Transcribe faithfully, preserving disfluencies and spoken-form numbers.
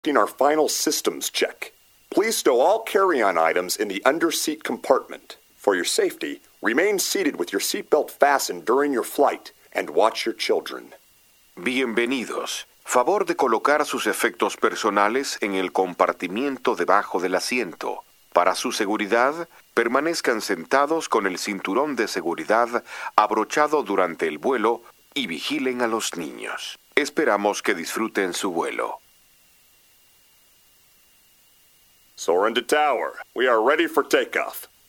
Our final systems check. Please stow all carry-on items in the under-seat compartment. For your safety, remain seated with your seatbelt fastened during your flight and watch your children. Bienvenidos. Favor de colocar sus efectos personales en el compartimiento debajo del asiento. Para su seguridad, permanezcan sentados con el cinturón de seguridad abrochado durante el vuelo y vigilen a los niños. Esperamos que disfruten su vuelo. Soarin' to tower. We are ready for takeoff.